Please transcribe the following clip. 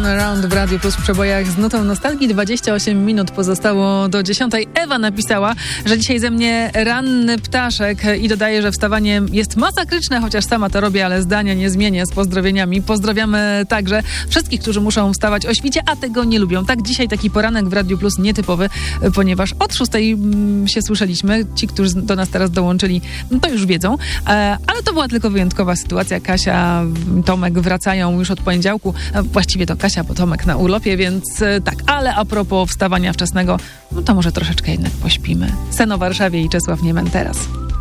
Around w Radiu Plus w przebojach z nutą nostalgii. 28 minut pozostało do 10. Ewa napisała, że dzisiaj ze mnie ranny ptaszek i dodaje, że wstawanie jest masakryczne, chociaż sama to robię, ale zdania nie zmienię z pozdrowieniami. Pozdrawiamy także wszystkich, którzy muszą wstawać o świcie, a tego nie lubią. Tak, dzisiaj taki poranek w Radiu Plus nietypowy, ponieważ od 6 się słyszeliśmy. Ci, którzy do nas teraz dołączyli, to już wiedzą. Ale to była tylko wyjątkowa sytuacja. Kasia, Tomek wracają już od poniedziałku. Właściwie to Kasia, bo Tomek na urlopie, więc tak. Ale a propos wstawania wczesnego, no to może troszeczkę jednak pośpimy. Sen o Warszawie i Czesław Niemen teraz.